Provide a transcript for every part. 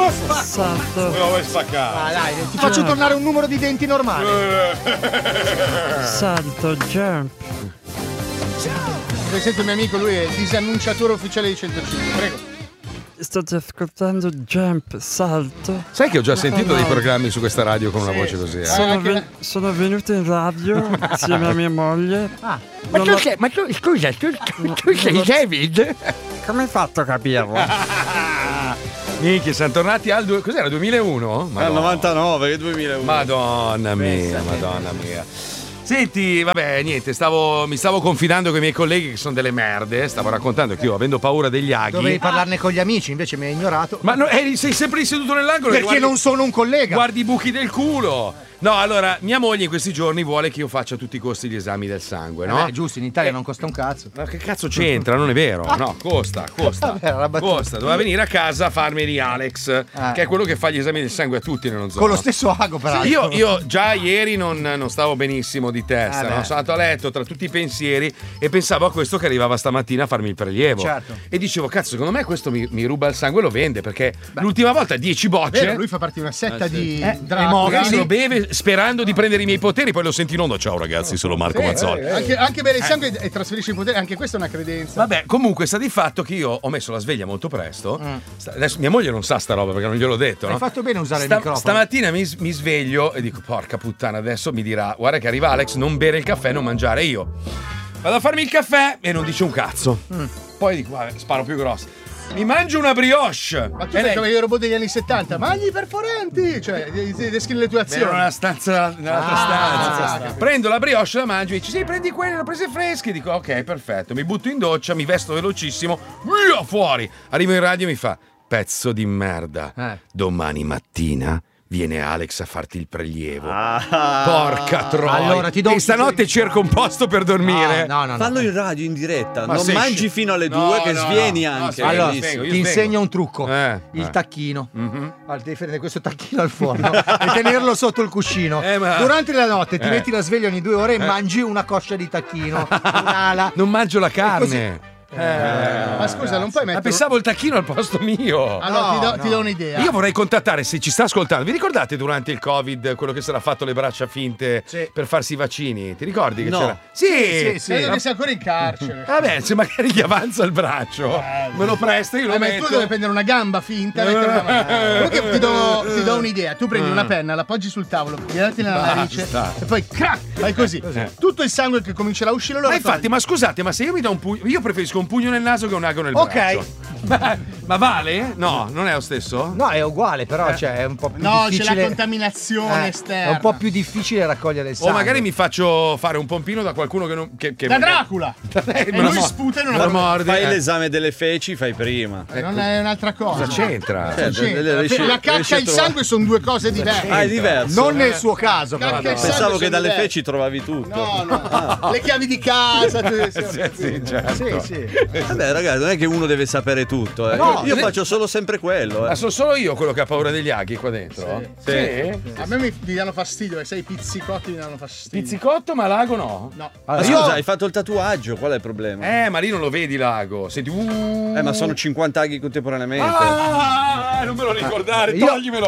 Salto. Lo vuoi spaccare? Dai, ti faccio tornare un numero di denti normale. Salto, jump. Per esempio, il mio amico, lui è il disannunciatore ufficiale di 105. Prego. Sto ascoltando jump, salto. Sai che ho già sentito dei programmi su questa radio con una voce così, eh? Sono venuto in radio insieme a mia moglie. Ma tu, scusa, tu sei David? Come hai fatto a capirlo? Minchia, siamo tornati al cos'era, 2001? Al 99, che 2001. Madonna mia, madonna mia. Senti, vabbè, niente, mi stavo confidando con i miei colleghi che sono delle merde. Stavo raccontando che io, avendo paura degli aghi. Dovevi parlarne con gli amici, invece mi hai ignorato. Ma no, sei sempre seduto nell'angolo. Perché non sono un collega. Guardi i buchi del culo. No, allora, mia moglie in questi giorni vuole che io faccia a tutti i costi gli esami del sangue, no? Giusto, in Italia non costa un cazzo. Ma che cazzo c'entra? Non è vero. No, costa. Vabbè, Costa. Doveva venire a casa a farmi Alex, che è quello che fa gli esami del sangue a tutti nello zoo. Con lo stesso ago, peraltro. Io già ieri non stavo benissimo di testa, no? Sono andato a letto tra tutti i pensieri e pensavo a questo che arrivava stamattina a farmi il prelievo. Certo. E dicevo, cazzo, secondo me questo mi ruba il sangue e lo vende, perché l'ultima volta 10 bocce. Vero, lui fa partire una setta di Dracula, se lo beve sperando di prendere i miei poteri, poi lo senti in onda. Ciao ragazzi, sono Marco Mazzoli. Anche bere il sangue e trasferisce i poteri, anche questa è una credenza. Vabbè, comunque sta di fatto che io ho messo la sveglia molto presto. Adesso mia moglie non sa sta roba perché non gliel'ho detto. Hai fatto bene a usare il microfono. Stamattina mi sveglio e dico, porca puttana, adesso mi dirà, guarda che arriva Alex, non bere il caffè, non mangiare. Io vado a farmi il caffè e non dice un cazzo. Poi dico, vabbè, sparo più grosso. Mi mangio una brioche. Ma tu sei come i robot degli anni 70, mangi perforenti, cioè descrivi le tue azioni. Ero nell'altra stanza. Prendo la brioche, la mangio e dici, sì, prendi quelle, le ho prese fresche. Dico, ok, perfetto. Mi butto in doccia, mi vesto velocissimo, via fuori. Arrivo in radio e mi fa, pezzo di merda. Domani mattina viene Alex a farti il prelievo. Porca troia. Allora, ti do e stanotte cerco un posto per dormire. No. Fallo in radio in diretta. Ma non mangi fino alle 2 che svieni anche. Allora, io ti insegno un trucco. Il tacchino. Allora, devi prendere questo tacchino al forno e tenerlo sotto il cuscino. Durante la notte ti metti la sveglia ogni 2 ore e mangi una coscia di tacchino, un'ala. Non mangio la carne. Ma scusa, non puoi mettere. Ma pensavo il tacchino al posto mio. Allora, ti do un'idea. Io vorrei contattare, se ci sta ascoltando. Vi ricordate durante il Covid quello che si era fatto le braccia finte per farsi i vaccini? Ti ricordi che c'era? Sì. Credo che sia ancora in carcere. Vabbè, se magari gli avanza il braccio, me lo presta, io lo ma metto. tu devi prendere una gamba finta e mettere una mano. Comunque ti do un'idea. Tu prendi una penna, l'appoggi sul tavolo, tirati nella narice e poi crack, fai così. Tutto il sangue che comincerà a uscire Ma infatti, ma scusate, ma se io mi do un pugno, io preferisco un pugno nel naso che un ago nel braccio. Ma vale? No, non è lo stesso? No, è uguale, però è un po' più difficile. No, c'è la contaminazione esterna. È un po' più difficile raccogliere il sangue. O magari mi faccio fare un pompino da qualcuno che non. Che da Dracula! E lui sputa e non la morde. Fai l'esame delle feci, fai prima. Non è un'altra cosa. Cosa c'entra? La cacca e il sangue sono due cose diverse. È diverso. Non nel suo caso. Pensavo che dalle feci trovavi tutto. No. Le chiavi di casa. Sì, certo. Sì. Vabbè, ragazzi, non è che uno deve sapere tutto. No, io faccio sempre quello. Ma sono solo io quello che ha paura degli aghi qua dentro? Sì. A me mi danno fastidio, perché sai, i pizzicotti mi danno fastidio. Pizzicotto, ma l'ago no? No. Ma scusa, hai fatto il tatuaggio, qual è il problema? Ma lì non lo vedi l'ago. Senti, ma sono 50 aghi contemporaneamente. Non me lo ricordare, toglimelo.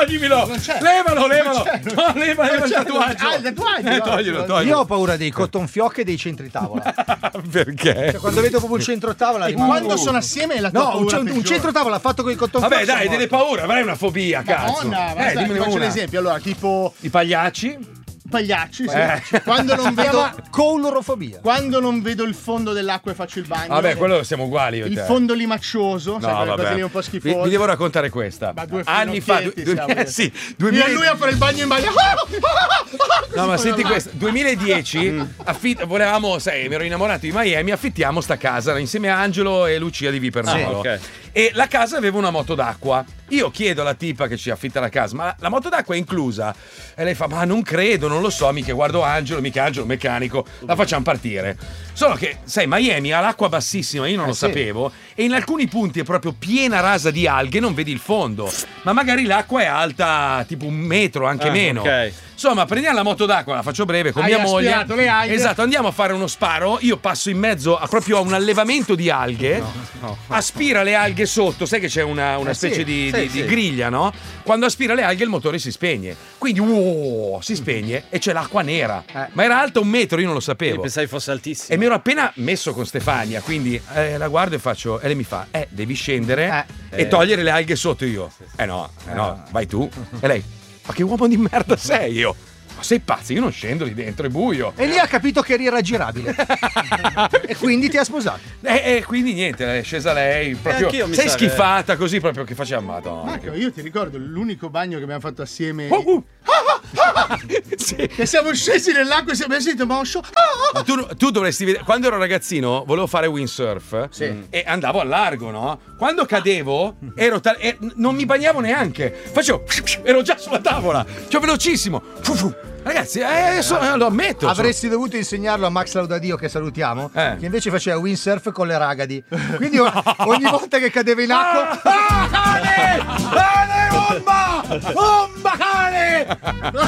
Levalo. No, leva il tatuaggio. Il tatuaggio. Toglilo. Io ho paura dei cotton fioc e dei centri tavola. Perché? Cioè, quando vedo proprio il centro tavola, quando sono assieme la tua paura un centro tavola fatto con i cotton fioc. Vabbè, dai, delle paure, avrai una fobia, cazzo. Ti faccio un esempio, allora, tipo i pagliacci. Pagliacci, sì. Quando non vedo colorofobia. Quando non vedo il fondo dell'acqua e faccio il bagno. Vabbè, quello siamo uguali. Il fondo limaccioso, sai, quelle cose lì un po' schifose. Vi devo raccontare questa. Ma due anni fa, sì, io e lui a fare il bagno in bagno. No, ma senti questo, 2010 volevamo, sai, mi ero innamorato di Miami, affittiamo sta casa insieme a Angelo e Lucia di Vipernolo. Okay. E la casa aveva una moto d'acqua. Io chiedo alla tipa che ci affitta la casa, ma la moto d'acqua è inclusa? E lei fa, ma non credo, non lo so, mica guardo Angelo, meccanico, la facciamo partire. Solo che, sai, Miami ha l'acqua bassissima, io non lo sapevo, e in alcuni punti è proprio piena rasa di alghe, non vedi il fondo. Ma magari l'acqua è alta tipo 1 metro, anche meno. Okay. Insomma, prendiamo la moto d'acqua, la faccio breve, con mia moglie. Le alghe. Esatto, andiamo a fare uno sparo, io passo in mezzo proprio a un allevamento di alghe, aspira le alghe sotto, sai che c'è una specie di griglia, no? Quando aspira le alghe il motore si spegne. Quindi si spegne e c'è l'acqua nera. Ma era alta 1 metro, io non lo sapevo. Pensavi fosse altissimo. E mi ero appena messo con Stefania, quindi la guardo e faccio. E lei mi fa: devi scendere e togliere le alghe sotto. Io. No, vai tu. E lei: ma che uomo di merda sei? Io. Ma sei pazzo, io non scendo lì dentro, è buio. E lì ha capito che eri raggirabile. E quindi ti ha sposato. E quindi niente, è scesa lei. Proprio, sei schifata così proprio che faceva Madonna. Marco, io ti ricordo l'unico bagno che abbiamo fatto assieme. Sì. Che siamo scesi nell'acqua e siamo sentito moscio. Ma tu dovresti vedere. Quando ero ragazzino volevo fare windsurf e andavo al largo, no? Quando cadevo non mi bagnavo neanche. Facevo, ero già sulla tavola. Cioè velocissimo. Ragazzi, lo ammetto. Avresti dovuto insegnarlo a Max Laudadio, che salutiamo, che invece faceva windsurf con le ragadi. Quindi ogni volta che cadeva in acqua. Cane! Bomba, cane!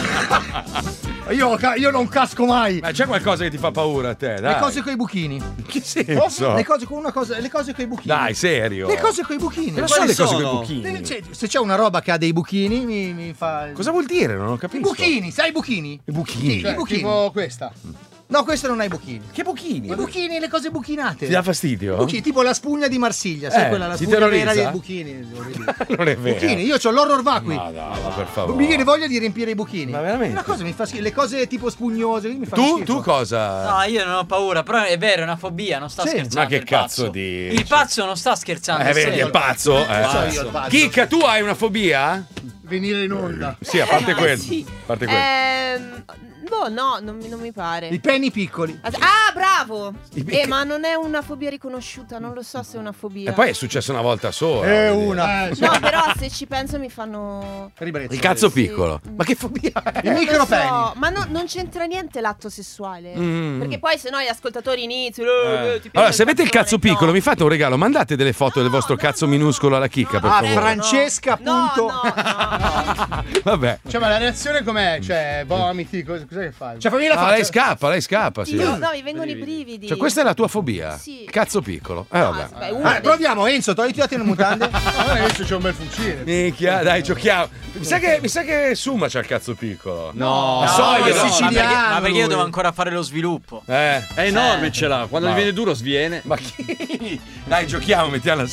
Io non casco mai. Ma c'è qualcosa che ti fa paura a te? Dai. Le cose coi buchini. Che senso? Le cose coi buchini. Dai, serio. Le cose coi buchini. Cosa sono le cose coi buchini? Se c'è una roba che ha dei buchini, mi fa. Cosa vuol dire? Non ho capito. I buchini, sai i buchini? I buchini. Cioè, I buchini. tipo questa. No, questo non ha i buchini. Che buchini? I buchini, le cose buchinate. Ti dà fastidio? Buchini, tipo la spugna di Marsiglia, sai quella, la ti spugna terrorizza? vera dei buchini. Non è vero. Buchini, io ho l'horror vacui. No, per favore. Mi viene voglia di riempire i buchini. Ma veramente? Una cosa mi fa schifo. Le cose tipo spugnose mi fanno schifo. Tu cosa? No, io non ho paura, però è vero, è una fobia, non sta scherzando. Ma che il cazzo pazzo. dici? Il pazzo non sta scherzando. Vedi, è pazzo. Chicca, tu hai una fobia? Venire in onda. Sì, a parte quello. Sì. A parte quello. No, non mi pare. I penny piccoli. Ah, bravo! Ma non è una fobia riconosciuta, non lo so se è una fobia. E poi è successo una volta sola. Una. No, però se ci penso mi fanno Ribrezzo. Il cazzo piccolo. Ma che fobia è? I micro penny. Ma non c'entra niente l'atto sessuale. Perché poi se no gli ascoltatori iniziano. Ti piace Allora, se avete il cazzo cazzone? piccolo, mi fate un regalo, mandate delle foto del vostro cazzo minuscolo alla chicca, per favore. Francesca, appunto. No. Vabbè. Cioè, ma la reazione com'è? Cioè, vomiti, cos'è che fai? Cioè, fammi la faccia. Lei scappa, sì. No, mi vengono i brividi. Cioè, questa è la tua fobia? Sì. Cazzo piccolo. Vabbè. Proviamo, Enzo, togliti le mutande. Allora adesso c'è un bel fucile. Minchia, dai, giochiamo. Mi sa che Suma c'ha il cazzo piccolo. No, è Ma siciliano. perché io devo ancora fare lo sviluppo? È enorme, ce l'ha. Quando gli viene duro sviene. Ma chi? Dai, giochiamo, mettiamo la